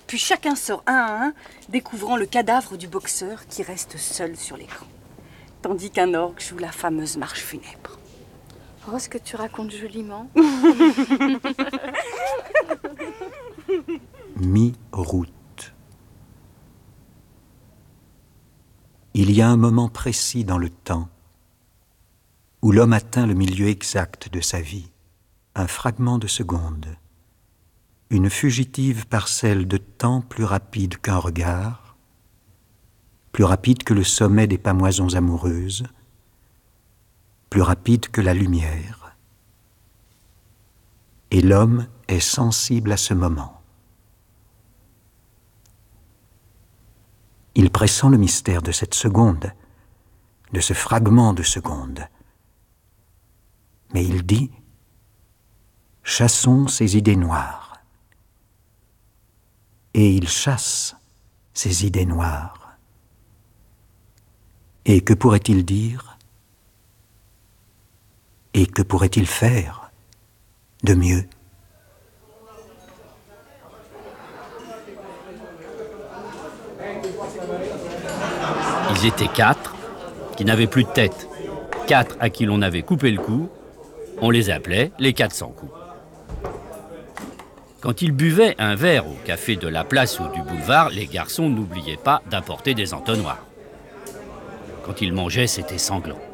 Puis chacun sort un à un, découvrant le cadavre du boxeur qui reste seul sur l'écran. Tandis qu'un orgue joue la fameuse marche funèbre. Oh, ce que tu racontes joliment. Mi-route. Il y a un moment précis dans le temps où l'homme atteint le milieu exact de sa vie, un fragment de seconde, une fugitive parcelle de temps plus rapide qu'un regard, plus rapide que le sommet des pamoisons amoureuses, plus rapide que la lumière. Et l'homme est sensible à ce moment. Il pressent le mystère de cette seconde, de ce fragment de seconde. Mais il dit « Chassons ces idées noires ». Et il chasse ces idées noires. Et que pourrait-il dire ? Et que pourrait-il faire de mieux ? Ils étaient 4 qui n'avaient plus de tête. 4 à qui l'on avait coupé le cou. On les appelait les 400 coups. Quand ils buvaient un verre au café de la place ou du boulevard, les garçons n'oubliaient pas d'apporter des entonnoirs. Quand ils mangeaient, c'était sanglant.